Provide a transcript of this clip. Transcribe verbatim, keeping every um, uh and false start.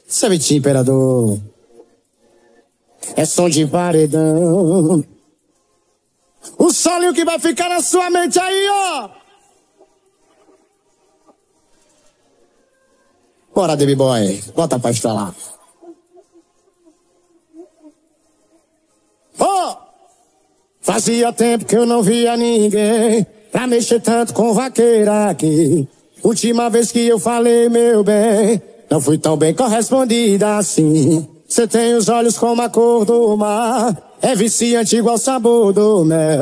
Sabe, imperador, é som de paredão. O solinho que vai ficar na sua mente aí, ó. Bora, Baby Boy, bota pra estralar. Oh! Fazia tempo que eu não via ninguém pra mexer tanto com vaqueira aqui. Última vez que eu falei, meu bem, não fui tão bem correspondida assim. Cê tem os olhos como a cor do mar, é viciante igual o sabor do mel.